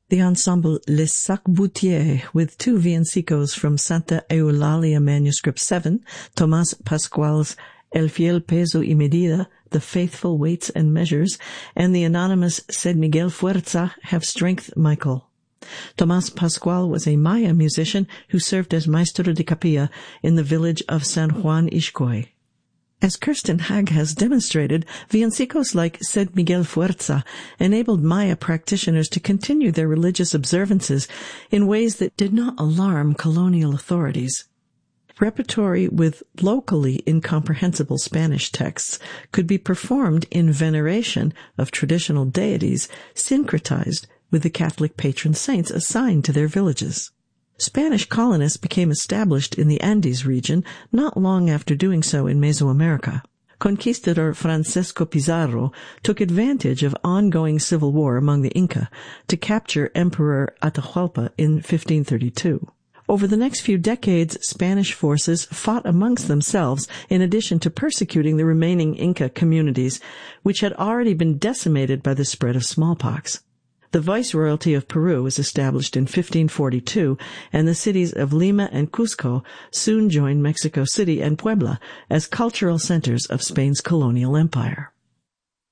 The ensemble Les Sac-Boutiers, with two villancicos from Santa Eulalia Manuscript 7, Tomás Pascual's El fiel peso y medida, The Faithful Weights and Measures, and the anonymous Sed Miguel Fuerza, have strength Michael. Tomás Pascual was a Maya musician who served as maestro de capilla in the village of San Juan Ixcoy. As Kirsten Hag has demonstrated, villancicos like Sed Miguel Fuerza enabled Maya practitioners to continue their religious observances in ways that did not alarm colonial authorities. Repertory with locally incomprehensible Spanish texts could be performed in veneration of traditional deities syncretized with the Catholic patron saints assigned to their villages. Spanish colonists became established in the Andes region not long after doing so in Mesoamerica. Conquistador Francisco Pizarro took advantage of ongoing civil war among the Inca to capture Emperor Atahualpa in 1532. Over the next few decades, Spanish forces fought amongst themselves in addition to persecuting the remaining Inca communities, which had already been decimated by the spread of smallpox. The Viceroyalty of Peru was established in 1542, and the cities of Lima and Cusco soon joined Mexico City and Puebla as cultural centers of Spain's colonial empire.